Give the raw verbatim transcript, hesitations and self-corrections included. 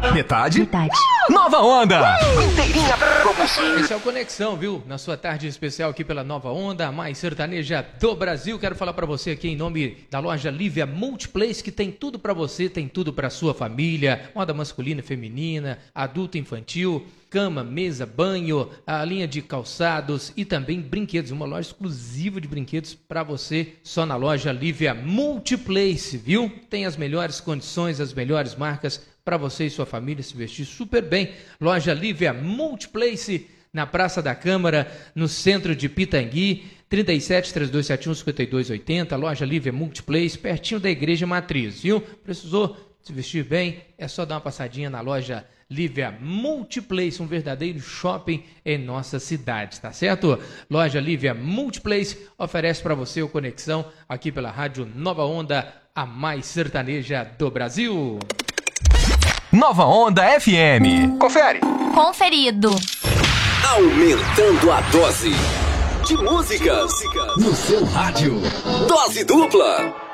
Metade? Metade. Nova Onda! Inteirinha pra você. Esse é o Conexão, viu? Na sua tarde especial aqui pela Nova Onda, a mais sertaneja do Brasil. Quero falar pra você aqui em nome da loja Lívia Multiplace, que tem tudo pra você, tem tudo pra sua família, moda masculina e feminina, adulto e infantil, cama, mesa, banho, a linha de calçados e também brinquedos. Uma loja exclusiva de brinquedos pra você, só na loja Lívia Multiplace, viu? Tem as melhores condições, as melhores marcas para você e sua família se vestir super bem. Loja Lívia Multiplace, na Praça da Câmara, no centro de Pitangui, trinta e sete, três dois sete um, cinco dois oito zero. Loja Lívia Multiplace, pertinho da Igreja Matriz, viu? Precisou se vestir bem? É só dar uma passadinha na loja Lívia Multiplace, um verdadeiro shopping em nossa cidade, tá certo? Loja Lívia Multiplace oferece para você o Conexão aqui pela Rádio Nova Onda, a mais sertaneja do Brasil. Nova Onda F M. Confere. Conferido. Aumentando a dose de músicas no seu rádio. Dose dupla.